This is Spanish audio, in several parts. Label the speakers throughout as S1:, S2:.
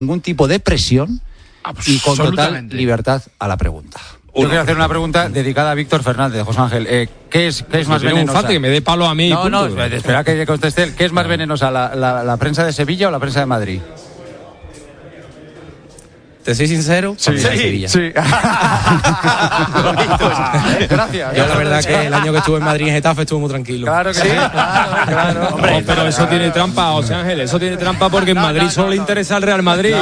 S1: ningún tipo de presión y con total libertad a la pregunta. Yo quiero hacer una pregunta dedicada a Víctor Fernández, José Ángel. ¿Qué es más venenosa?
S2: Fácil, que me dé palo a mí.
S1: No, espera que conteste él. ¿Qué es más venenosa, la prensa de Sevilla o la prensa de Madrid?
S3: ¿Te soy sincero?
S1: Sí. Gracias.
S3: Yo la verdad que el año que estuve en Madrid en Getafe estuve muy tranquilo.
S1: Claro que sí. Claro.
S2: Hombre, pero eso tiene trampa, José Ángel. Eso tiene trampa porque en Madrid solo le interesa al Real Madrid.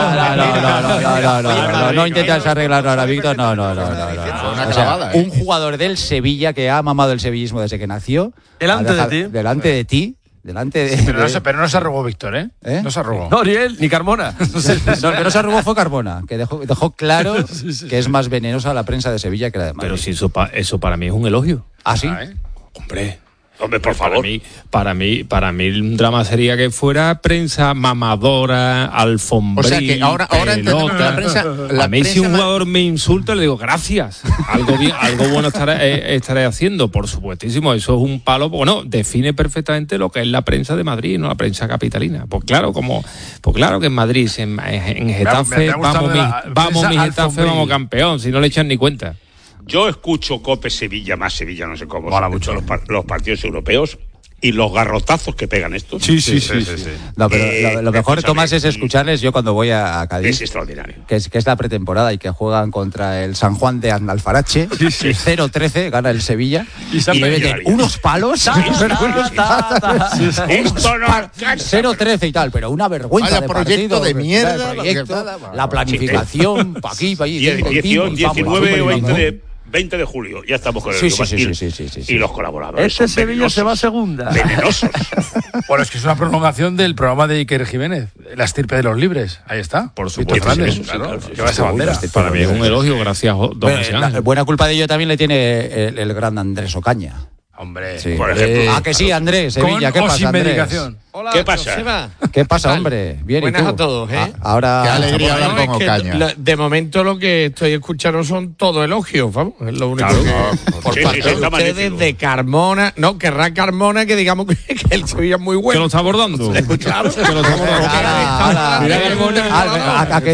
S1: No intentas arreglarlo ahora, Víctor. No. O sea, un jugador del Sevilla que ha mamado el sevillismo desde que nació. Delante de ti.
S4: Pero no se arrugó Víctor, ¿eh? No se arrugó.
S2: No, ni él, ni Carmona.
S1: No, el que no se arrugó fue Carmona, que dejó claro que es más venenosa la prensa de Sevilla que la de Madrid.
S2: Pero si eso para mí es un elogio.
S1: ¿Ah, sí?
S2: Hombre, por favor. Para mí un drama sería que fuera prensa mamadora, alfombril,
S5: o sea que ahora
S2: pelota. A mí si un jugador me insulta le digo gracias. Algo bueno estaré haciendo, por supuestísimo. Eso es un palo. Bueno, define perfectamente lo que es la prensa de Madrid, no la prensa capitalina. Pues claro que en Madrid, en Getafe, vamos mi Getafe, vamos campeón. Si no le echan ni cuenta.
S6: Yo escucho COPE Sevilla, más Sevilla, no sé cómo. Mola mucho los partidos europeos y los garrotazos que pegan estos.
S1: Sí. No, pero lo mejor, Tomás, es escucharles yo cuando voy a Cádiz.
S6: Es extraordinario.
S1: Que es la pretemporada y que juegan contra el San Juan de Alfarache. 0-13, gana el Sevilla. Y le meten unos palos. 0-13 y tal, pero una vergüenza.
S5: Vaya
S1: de
S5: proyecto
S1: partido,
S5: de mierda.
S1: La planificación, pa' aquí, pa' allí.
S6: 19 o 20 de julio, ya estamos con el y los colaboradores.
S2: Sevilla se va a segunda.
S6: Venenosos.
S4: Bueno, es que es una prolongación del programa de Iker Jiménez, La estirpe de los libres. Ahí está.
S2: Por supuesto.
S4: Lleva esa bandera.
S2: Para mí es un elogio, gracias, don
S1: buena culpa de ello también le tiene el gran Andrés Ocaña.
S4: Hombre,
S1: sí.
S6: Por ejemplo.
S1: Que sí, Andrés, Sevilla, ¿qué pasa, Andrés?
S3: Hola,
S6: ¿Qué pasa?
S3: Joseba.
S1: ¿Qué pasa, hombre? Bien,
S3: buenas
S1: ¿y tú?
S3: a todos, ¿eh?
S1: Ahora...
S5: Qué alegría hablar con Ocaña.
S3: De momento lo que estoy escuchando son todos elogios, vamos, es lo único por parte de ustedes, de Carmona, no, querrá Carmona que digamos que el Sevilla es muy bueno.
S2: ¿Que lo está abordando?
S3: Claro,
S2: que lo está abordando.
S1: Mira, Carmona, a que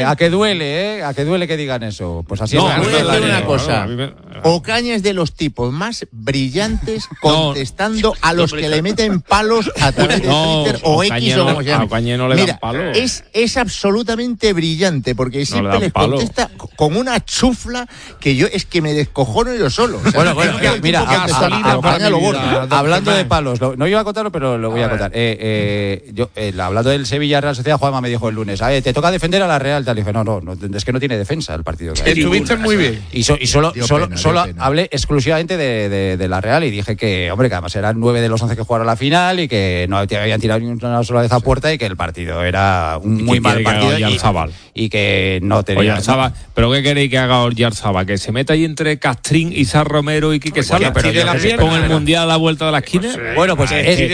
S1: duele que digan eso. Pues así
S5: no,
S1: es.
S5: Voy a decir una cosa. Ocaña es de los tipos más brillantes contestando a los que le meten palos a través de Twitter o X o como se llame.
S2: A Ocaña no le dan palo.
S5: Es absolutamente brillante porque siempre les contesta con una chufla que yo es que me descojono yo solo. O sea,
S1: bueno, mira, hablando de palos, no iba a contarlo, pero lo voy a contar. Hablando del Sevilla Real Sociedad, Juanma me dijo el lunes, te toca defender a la Real, tal. Y dije, no, es que no tiene defensa el partido.
S3: Estuviste muy bien.
S1: Y solo hablé exclusivamente de la Real y dije que, hombre, que además eran 9 de los 11 que jugaron la final y que no habían tirado ni una sola vez a puerta y que el partido era un muy mal partido y que no tenía...
S2: Oyarzabal, ¿pero qué queréis que haga Oyarzabal? ¿Que se meta ahí entre Castrín, Isar Romero y Quique Sala con el Mundial a la vuelta de la esquina?
S1: Bueno, pues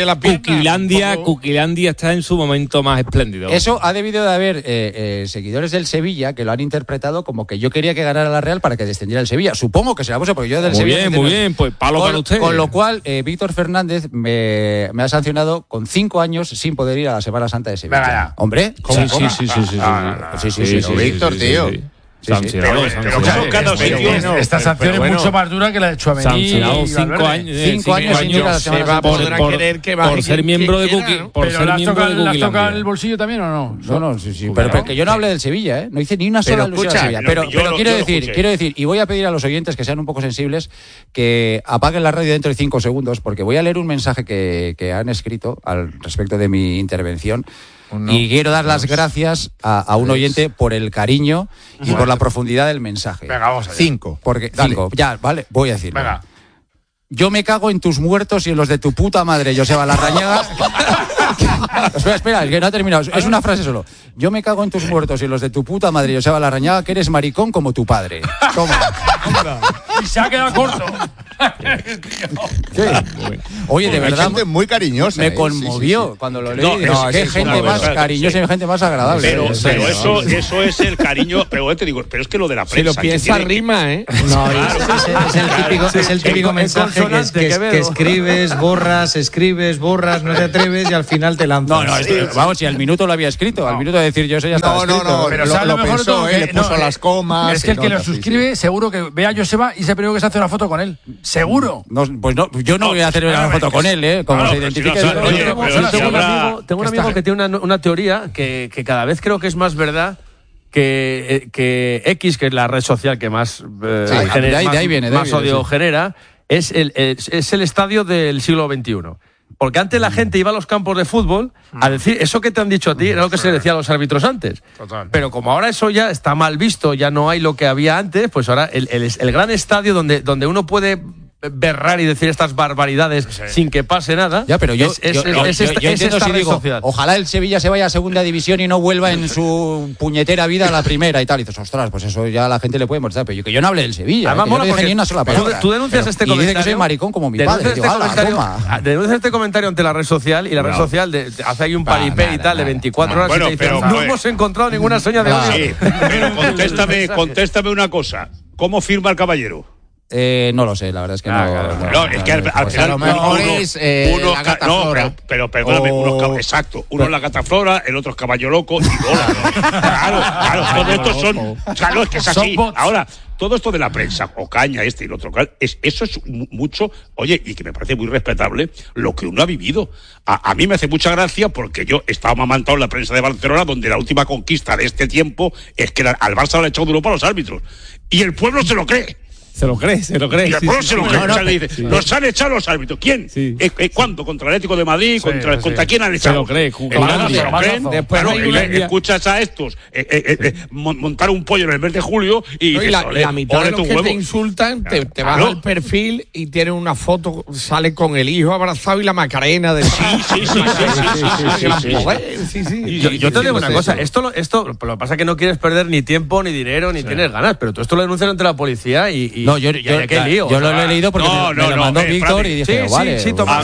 S2: Cuquilandia está en su momento más espléndido.
S1: Eso ha debido de haber seguidores del Sevilla que lo han interpretado como que yo quería que ganara la Real para que descendiera el Sevilla. Supongo que será posible, porque yo del Sevilla...
S2: Muy bien, pues palo para usted.
S1: Con lo cual, Víctor Fernández me ha sancionado con 5 años sin poder ir a la Semana Santa de Sevilla.
S4: Venga,
S1: hombre,
S5: sí, Víctor, tío.
S6: Sancionado.
S4: Esta sanción es mucho más dura que la de Tchouaméni.
S2: Sancionado 5 años. 5 años
S1: sin ir a la Semana Santa.
S3: Podrá querer que baje
S2: por ser miembro de Cookie.
S4: ¿Pero las toca el bolsillo también o no?
S1: No, sí. Pero que yo no hablé del Sevilla, ¿eh? No hice ni una sola alusión al Sevilla. Pero quiero decir, y voy a pedir a los oyentes que sean un poco sensibles, que apaguen la radio dentro de 5 segundos, porque voy a leer un mensaje que han escrito al respecto de mi intervención. Y quiero dar las gracias a un oyente por el cariño y por la profundidad del mensaje.
S4: Venga, vamos allá.
S5: 5.
S1: Porque 5, ya, vale, voy a decirlo.
S4: Venga.
S1: Yo me cago en tus muertos y en los de tu puta madre, Joseba Larrañaga. Espera, es que no ha terminado. Es una frase solo. Yo me cago en tus muertos y en los de tu puta madre, Joseba Larrañaga, que eres maricón como tu padre. Toma.
S4: Y se ha quedado corto.
S1: Oye, de verdad,
S5: gente muy cariñosa.
S1: me conmovió cuando lo leí. Qué gente más cariñosa y gente más agradable.
S6: Pero eso es el cariño. Pero te digo, pero es que lo de la prensa.
S3: Si lo piensa rima, ¿eh?
S7: No, es el típico mensaje que escribes, borras, no te atreves y al final te lanzas.
S1: Vamos, si al minuto lo había escrito, al minuto de decir yo eso ya estaba escrito.
S5: No, pero lo pensó, le puso las comas.
S4: Es que el que lo suscribe, seguro que ve a Joseba y se primero que se hace una foto con él. Seguro.
S1: Pues no, yo no voy a hacer una foto con él, como se identifique.
S8: Tengo un amigo que tiene una teoría que cada vez creo que es más verdad que X, que es la red social que más odio genera, es el estadio del siglo XXI. Porque antes la gente iba a los campos de fútbol a decir eso que te han dicho a ti, era lo que se decía a los árbitros antes. Total. Pero como ahora eso ya está mal visto, ya no hay lo que había antes, pues ahora el gran estadio donde uno puede berrar y decir estas barbaridades sin que pase nada.
S1: Ya, pero yo entiendo si digo,
S8: social.
S1: Ojalá el Sevilla se vaya a segunda división y no vuelva en su puñetera vida a la primera y tal. Y dices, ostras, pues eso ya a la gente le puede mostrar. Pero yo no hable del Sevilla,
S8: además,
S1: yo no dije ni una sola palabra.
S8: Tú denuncias este comentario.
S1: Y dice que soy maricón como mi padre.
S8: Denuncias este comentario ante la red social y la red social hace ahí un paripé y tal de 24 horas y te dice, no hemos encontrado ninguna seña de odio.
S6: Sí, pero contéstame una cosa. ¿Cómo firma el caballero?
S1: No lo sé, la verdad es que no.
S6: Es que al final
S5: a lo mejor es la Gataflora.
S6: Pero perdóname, exacto. Uno es la Gataflora, el otro es Caballo Loco y Lola. Claro, todos estos son. Claro, es que es así. Ahora, todo esto de la prensa, Ocaña, y el otro, eso es mucho, oye, y que me parece muy respetable lo que uno ha vivido. A mí me hace mucha gracia porque yo estaba amamantado en la prensa de Barcelona, donde la última conquista de este tiempo es que al Barça le ha echado de Europa a los árbitros. Y el pueblo se lo cree.
S2: Se lo cree.
S6: Y el pueblo se lo cree. Le dice, nos han echado los árbitros. ¿Quién? Sí. ¿Cuándo? ¿Contra el Atlético de Madrid? ¿Contra quién han echado?
S2: Se lo cree.
S6: Se lo creen. Después escuchas a estos montar un pollo en el mes de julio y
S3: la mitad de los que te insultan te vas al perfil y tienen una foto, sale con el hijo abrazado y la Macarena del
S8: Yo te digo una cosa, esto lo que pasa es que no quieres perder ni tiempo, ni dinero, ni tienes ganas, pero tú esto lo denuncias ante la policía y
S1: no, yo lo he leído porque me lo mandó Víctor y dije, vale.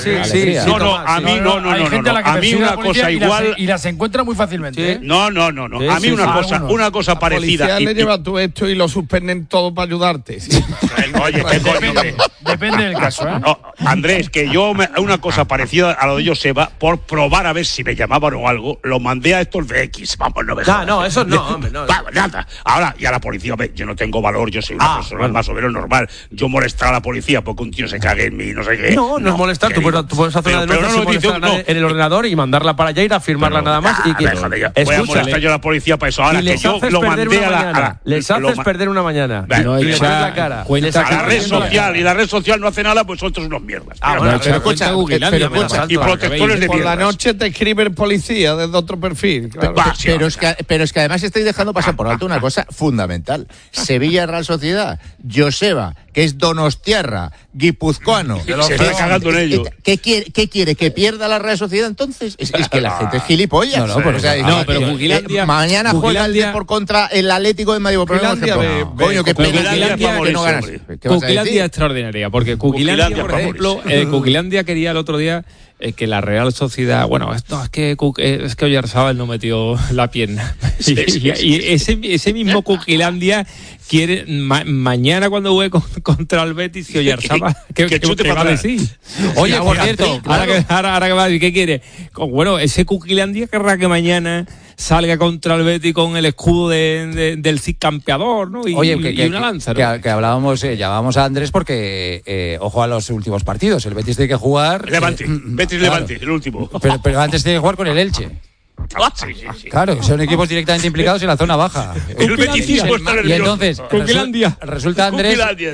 S6: A mí una cosa igual.
S4: Y las encuentra muy fácilmente.
S6: No. A mí una cosa parecida.
S3: La policía le lleva tú esto y lo suspenden todo para ayudarte.
S6: Oye,
S4: depende del caso, ¿eh?
S6: Andrés, que yo una cosa parecida a lo de Joseba, por probar a ver si me llamaban o algo, lo mandé a estos de X. Vamos, no me jodas.
S8: No, eso no, hombre, no.
S6: Nada. Ahora, y a la policía, yo no tengo valor, yo soy una persona más o menos normal. Yo molestar a la policía porque un tío se cague en mí, no sé qué.
S8: No es molestar, tú puedes hacer una denuncia en el ordenador y mandarla para allá, ir a firmarla nada más.
S6: Voy a molestar yo a la policía para eso. Ahora que yo lo mandé a la...
S8: Les haces perder una mañana. Y les ves la cara.
S6: La red social, y la red social no hace nada, pues son todos unos mierdas.
S8: Pero escucha,
S6: y protectores de
S3: por la
S6: mierdas.
S3: noche te escribe el policía desde otro perfil.
S5: Pero es que además estáis dejando pasar por alto una cosa fundamental. Sevilla Real Sociedad, Joseba, que es donostiarra, guipuzcoano.
S6: Se está cagando en ello.
S5: ¿Qué quiere? ¿Que pierda la Real Sociedad entonces? Es que la gente es gilipollas.
S2: Pero Juguilandia...
S5: Mañana juega el Depor contra el Atlético de Madrid. Coño, que no ganas.
S2: Cuquilandia extraordinaria, porque Cuquilandia, por ejemplo, Cuquilandia quería el otro día que la Real Sociedad, es que Oyarzábal no metió la pierna. Y ese mismo Cuquilandia quiere mañana cuando juegue contra el Betis que Oyarzábal que va a decir.
S1: Oye, por cierto,
S2: ahora que va a decir, ¿qué quiere? Ese Cuquilandia querrá que mañana salga contra el Betis con el escudo del Cid campeador, ¿no? Y una lanza, ¿no?
S1: Que hablábamos, llamábamos a Andrés porque, ojo a los últimos partidos, el Betis tiene que jugar...
S6: Betis-Levante, el último.
S1: Pero antes tiene que jugar con el Elche.
S6: Sí.
S1: Claro, son equipos directamente implicados en la zona baja.
S6: El beticismo está nervioso.
S1: Y entonces resulta, Andrés,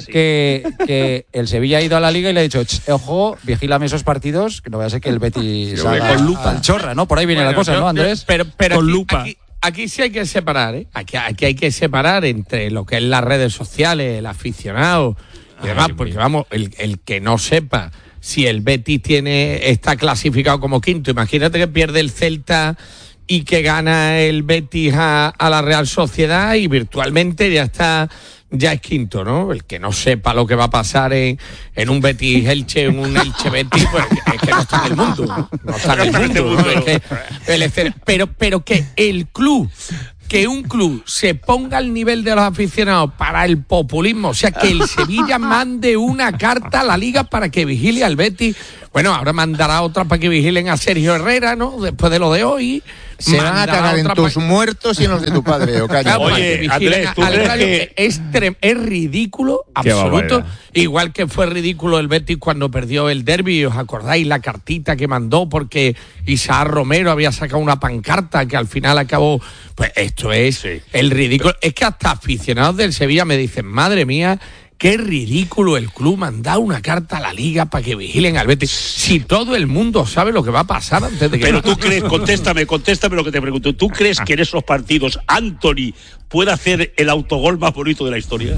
S1: que el Sevilla ha ido a la Liga y le ha dicho, ojo, vigílame esos partidos, que no vaya a ser que el Betis salga con lupa al chorra, ¿no? Por ahí viene la cosa, ¿no, Andrés?
S3: Pero con lupa. Aquí sí hay que separar, ¿eh? Aquí hay que separar entre lo que es las redes sociales, el aficionado y demás, porque vamos, el que no sepa si el Betis está clasificado como quinto, imagínate que pierde el Celta y que gana el Betis a la Real Sociedad y virtualmente ya está ya es quinto, ¿no? El que no sepa lo que va a pasar en un Betis Elche, en un Elche Betis, pues es que no está en el mundo. No está en el mundo, ¿no? Es que pero que el club, que un club se ponga al nivel de los aficionados para el populismo, o sea, que el Sevilla mande una carta a la Liga para que vigile al Betis. Bueno, ahora mandará otra para que vigilen a Sergio Herrera, ¿no? Después de lo de hoy.
S5: Se van a cagar en tus muertos y en los de tu padre, Ocaña.
S6: Oye, Andrés, ¿tú crees que
S3: es ridículo, absoluto? Igual que fue ridículo el Betis cuando perdió el derbi, ¿os acordáis la cartita que mandó? Porque Isaac Romero había sacado una pancarta que al final acabó... Pues esto es el ridículo. Es que hasta aficionados del Sevilla me dicen, madre mía, qué ridículo el club mandar una carta a la Liga para que vigilen al Betis. Si todo el mundo sabe lo que va a pasar antes de que...
S6: Pero tú crees, contéstame lo que te pregunto. ¿Tú crees que en esos partidos Anthony puede hacer el autogol más bonito de la historia?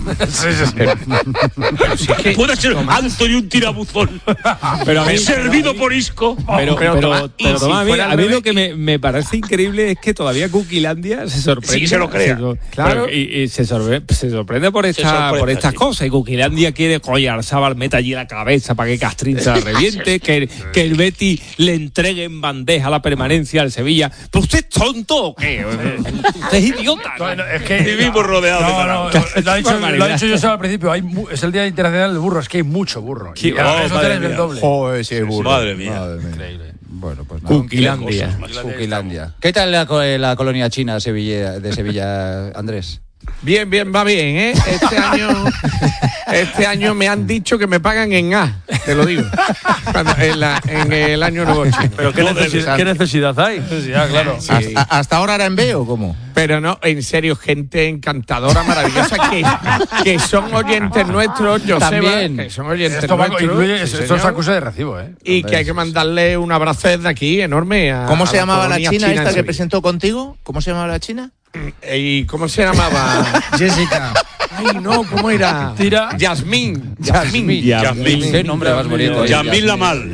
S6: Puede ser Anthony un tirabuzón, pero servido por Isco.
S2: Pero Tomás, a mí lo que me parece increíble es que todavía Cuquilandia se sorprende.
S6: Sí, se lo crea.
S2: Claro. Y se sorprende por estas cosas. Y Cuquilandia quiere Oyarzabal meta allí la cabeza para que Castrín se la reviente, que el Betis le entregue en bandeja la permanencia al Sevilla. ¿Pero usted es tonto o qué? Usted es idiota.
S4: Es que
S6: vivimos rodeados de
S4: lo ha dicho yo al principio, es el Día Internacional del Burro, es que hay mucho burro.
S6: Sí,
S4: eso tenés el doble.
S5: Joder, ese burro.
S6: Madre mía.
S4: Increíble.
S1: Bueno, pues no.
S2: Cuquilandia.
S1: ¿Qué tal la colonia china de Sevilla, Andrés?
S3: Bien, va bien, ¿eh? Este año me han dicho que me pagan en A, te lo digo. En el año nuevo chino.
S8: Pero ¿qué necesidad hay?
S4: Claro.
S3: Sí.
S5: ¿Hasta ahora era en B o cómo?
S3: Pero no, en serio, gente encantadora, maravillosa, que son oyentes nuestros, Joseba,
S1: también.
S3: que son oyentes
S4: Esto
S3: nuestros.
S4: Esto es acusa de recibo, ¿eh?
S3: Y que hay que mandarle un abrazo desde aquí, enorme.
S5: ¿Cómo se llamaba la
S3: colonia
S5: china esta que
S3: Sevilla.
S5: presentó contigo? ¿Cómo se llamaba la china?
S3: ¿Y cómo se llamaba?
S7: Jessica.
S3: Ay, no, ¿cómo era?
S4: Tira.
S3: Yasmín.
S1: Qué nombre más bonito.
S6: Yasmín Lamal.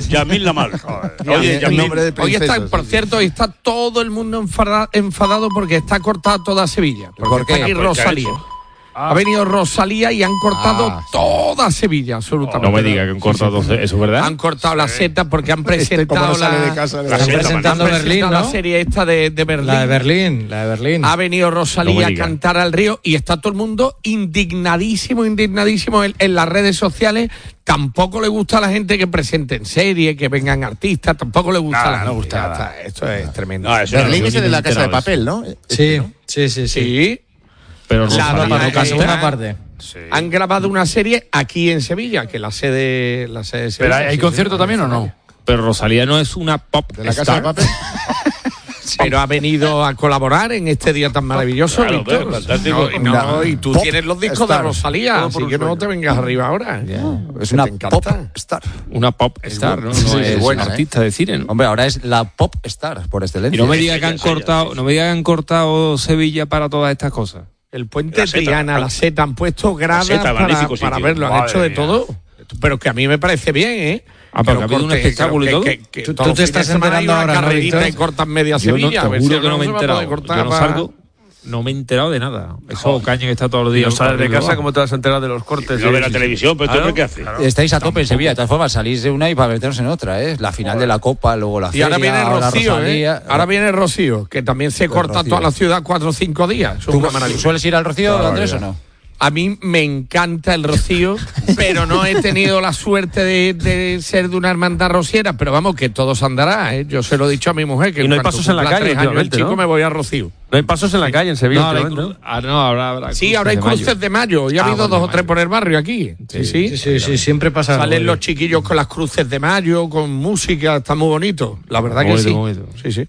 S3: Hoy está, por cierto, hoy está todo el mundo enfadado porque está cortada toda Sevilla.
S1: ¿Por qué?
S3: Está aquí Rosalía. Ha venido Rosalía y han cortado toda Sevilla, absolutamente.
S2: No me diga que han cortado, ¿eso es verdad?
S3: Han cortado la seta porque han presentado la serie esta de Berlín.
S7: La de Berlín.
S3: Ha venido Rosalía a cantar al río y está todo el mundo indignadísimo en las redes sociales. Tampoco le gusta a la gente que presenten series, que vengan artistas, tampoco le gusta a la gente.
S4: No gusta.
S3: Esto es tremendo.
S5: Berlín es el de la Casa de Papel, ¿no?
S3: Sí.
S2: Pero
S3: la
S7: segunda parte.
S4: Sí.
S3: Han grabado una serie aquí en Sevilla, que la sede de Sevilla.
S4: ¿Pero hay concierto también o no?
S2: Pero Rosalía no es una pop
S5: ¿De la Casa de Papel?
S3: Pero ha venido a colaborar en este día tan maravilloso,
S6: Claro,
S3: Víctor.
S6: fantástico.
S3: Y tú tienes los discos de Rosalía, así que no te vengas arriba ahora.
S1: Es una
S3: te encanta.
S1: pop star.
S2: Una pop star, ¿no? No es
S5: buena,
S2: artista de cine, ¿no?
S1: Hombre, ahora es la pop star por excelencia.
S2: Y no me diga que han cortado Sevilla para todas estas cosas.
S3: El puente
S6: La Seta,
S3: Triana, la Seta, han puesto gradas para verlo, han hecho de todo. Pero que a mí me parece bien, ¿eh?
S2: Pero que ha habido un espectáculo y todo.
S7: Tú te estás enterando ahora, ¿no,
S3: carrerita
S7: Víctor?
S3: y cortan media
S2: Yo
S3: Sevilla.
S2: te
S3: a ver
S2: juro
S3: si
S2: que no me he
S3: se va a
S2: enterado.
S3: poder cortar
S2: Yo no
S3: para-
S2: salgo, no me he enterado de nada. Eso Caña que está todos los días.
S8: No sales de casa, ¿cómo te vas a enterar de los cortes?
S6: No ve la televisión, pero
S8: Claro.
S6: ¿tú qué haces?
S1: Estáis a tope en Sevilla, de todas formas, salís de una y para meternos en otra, ¿eh? La final de la Copa, luego la
S3: Y
S1: feria,
S3: ahora viene Rocío,
S1: Rosalía.
S3: ¿eh? Ahora viene Rocío, que también se corta
S1: Rocío.
S3: toda la ciudad 4 o 5 días. Es
S1: ¿Tú
S3: una maravilla.
S1: sueles ir al Rocío, Andrés, o no?
S3: A mí me encanta el Rocío, pero no he tenido la suerte de ser de una hermandad rociera. Pero vamos, que todo se andará, ¿eh? Yo se lo he dicho a mi mujer, que
S8: Y no hay
S3: cuando
S8: pasos en la
S3: cumpla
S8: calle
S3: 3 años el
S8: últimamente,
S3: chico
S8: ¿no?
S3: me voy a Rocío.
S8: No hay pasos en la calle en Sevilla.
S2: No,
S8: últimamente, ¿no?
S2: no, habrá
S3: Sí, ahora hay cruces de mayo. Ya ha habido 2 o 3 por el barrio aquí. Sí.
S7: Sí, siempre pasa algo.
S3: Salen los chiquillos con las cruces de mayo, con música, está muy bonito. La verdad que sí. Sí.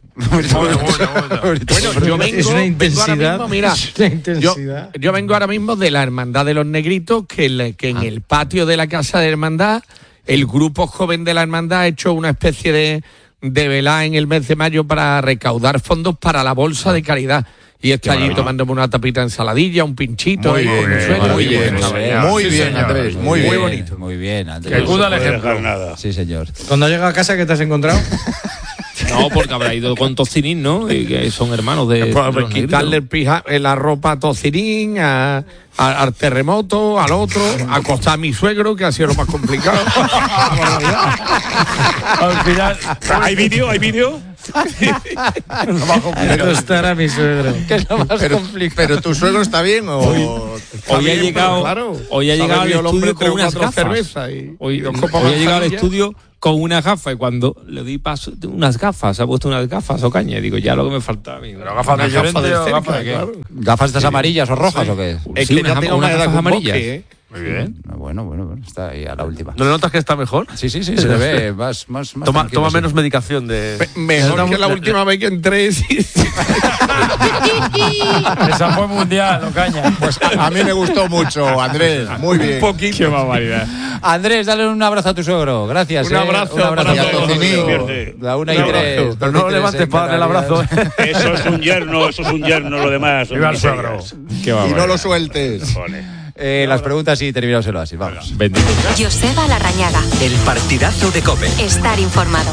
S3: Bueno, yo vengo,
S7: Es una
S3: vengo
S7: intensidad.
S3: ahora mismo, mira,
S7: Es una intensidad.
S3: yo vengo ahora mismo de la Hermandad de los Negritos, que en el patio de la Casa de Hermandad, el grupo joven de la Hermandad ha hecho una especie de velada en el mes de mayo para recaudar fondos para la bolsa de caridad. Y está allí tomándome una tapita de ensaladilla, un pinchito.
S5: Muy bien, Andrés, muy bien.
S3: bonito.
S1: Muy bien, Andrés.
S4: Que acuda al
S6: No puede
S4: ejemplo.
S6: dejar nada.
S1: Sí, señor.
S7: Cuando llega a casa, ¿qué te has encontrado?
S2: No, porque habrá ido con Tocinín, ¿no? Y que son hermanos de...
S3: Pues quitarle la ropa a Tocinín, al terremoto, al otro, acostar a mi suegro, que ha sido lo más complicado.
S4: Al final...
S6: ¿Hay vídeo?
S7: Acostar a mi suegro.
S1: Que es lo más complicado.
S5: ¿Pero tu suegro está bien o...?
S2: Hoy ha llegado al estudio con unas gafas. Hoy ha llegado al estudio con una gafa y cuando le di paso, unas gafas, se ha puesto unas gafas Ocaña. Y digo, ya lo que me falta a mí.
S4: ¿Pero gafas de Llorente o gafas de qué?
S1: Claro. ¿Gafas estas amarillas o rojas o qué?
S3: Es que ya tengo unas gafas amarillas.
S1: Muy bien. Bueno, está ahí a la última.
S8: ¿No le notas que está mejor?
S1: Sí, se le ve más
S8: Toma menos medicación de...
S3: Mejor que la última vez que entré.
S4: Esa fue mundial, Ocaña.
S5: Pues a mí me gustó mucho, Andrés. Muy bien.
S3: Un poquito.
S2: Qué barbaridad.
S1: Andrés, dale un abrazo a tu suegro. Gracias.
S3: Un abrazo
S5: para todos.
S1: La 1:03.
S8: Pero no lo levantes para darle el abrazo.
S6: Eso es un yerno, lo demás.
S4: Viva el suegro.
S5: Y no lo sueltes.
S1: Las preguntas y terminamos el oasis. Vamos.
S2: Bendito.
S9: Joseba Larrañaga.
S10: El partidazo de COPE.
S9: Estar informado.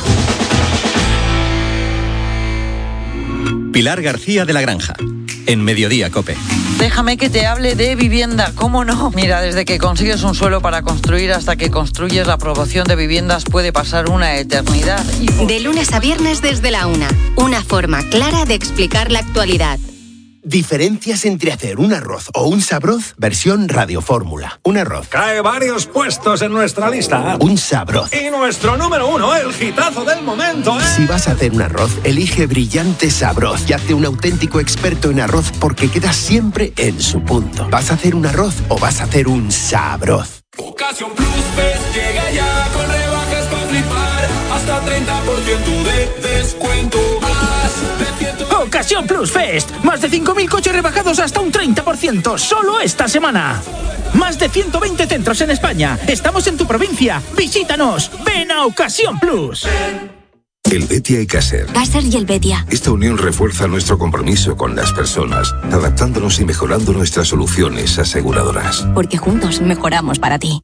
S10: Pilar García de la Granja. En Mediodía COPE.
S11: Déjame que te hable de vivienda, ¿cómo no? Mira, desde que consigues un suelo para construir hasta que construyes la promoción de viviendas puede pasar una eternidad.
S9: De lunes a viernes desde la 1. Una forma clara de explicar la actualidad.
S12: Diferencias entre hacer un arroz o un sabroz, versión radiofórmula. Un arroz.
S13: Cae varios puestos en nuestra lista.
S12: Un sabroz.
S13: Y nuestro número 1, el hitazo del momento, ¿eh?
S12: Si vas a hacer un arroz, elige Brillante Sabroz y hazte un auténtico experto en arroz porque quedas siempre en su punto. ¿Vas a hacer un arroz o vas a hacer un sabroz?
S14: Ocasión Plus Fest llega ya con rebajas para flipar. Hasta 30% de descuento.
S15: Ocasión Plus Fest. Más de 5.000 coches rebajados hasta un 30%. Solo esta semana. Más de 120 centros en España. Estamos en tu provincia. Visítanos. Ven a Ocasión Plus.
S16: Helvetia y Caser.
S9: Caser y Helvetia.
S16: Esta unión refuerza nuestro compromiso con las personas, adaptándonos y mejorando nuestras soluciones aseguradoras.
S9: Porque juntos mejoramos para ti.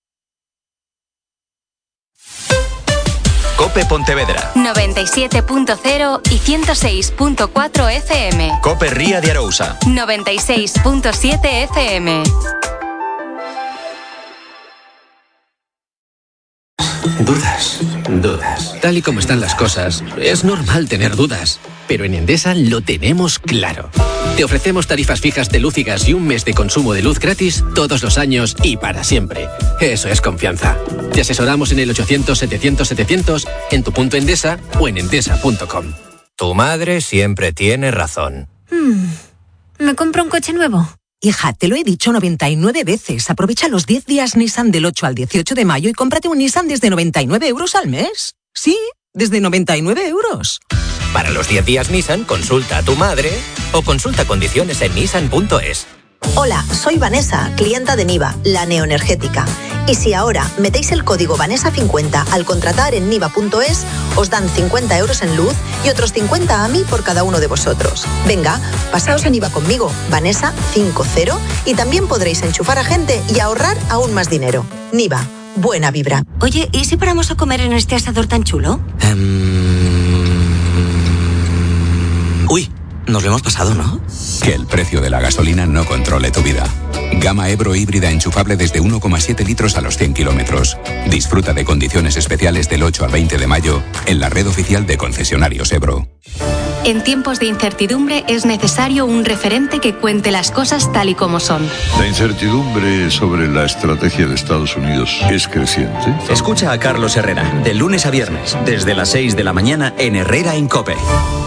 S10: COPE Pontevedra.
S9: 97.0 y 106.4 FM.
S10: COPE Ría de Arousa.
S9: 96.7 FM.
S17: Dudas. Tal y como están las cosas, es normal tener dudas. Pero en Endesa lo tenemos claro. Te ofrecemos tarifas fijas de luz y gas y un mes de consumo de luz gratis todos los años y para siempre. Eso es confianza. Te asesoramos en el 800-700-700, en tu punto Endesa o en endesa.com.
S10: Tu madre siempre tiene razón.
S9: ¿Me compro un coche nuevo?
S18: Hija, te lo he dicho 99 veces. Aprovecha los 10 días Nissan del 8 al 18 de mayo y cómprate un Nissan desde 99 euros al mes. Sí, desde 99 euros.
S10: Para los 10 días Nissan, consulta a tu madre o consulta condiciones en nissan.es.
S19: Hola, soy Vanessa, clienta de Niva, la neoenergética. Y si ahora metéis el código Vanessa50 al contratar en niva.es, os dan 50 euros en luz y otros 50 a mí por cada uno de vosotros. Venga, pasaos a Niva conmigo, Vanessa50, y también podréis enchufar a gente y ahorrar aún más dinero. Niva, buena vibra.
S9: Oye, ¿y si paramos a comer en este asador tan chulo?
S17: Uy, nos lo hemos pasado, ¿no?
S20: Que el precio de la gasolina no controle tu vida. Gama Ebro híbrida enchufable desde 1,7 litros a los 100 kilómetros. Disfruta de condiciones especiales del 8 al 20 de mayo en la red oficial de concesionarios Ebro.
S9: En tiempos de incertidumbre es necesario un referente que cuente las cosas tal y como son.
S21: La incertidumbre sobre la estrategia de Estados Unidos es creciente.
S10: Escucha a Carlos Herrera, de lunes a viernes, desde las 6 de la mañana en Herrera en COPE.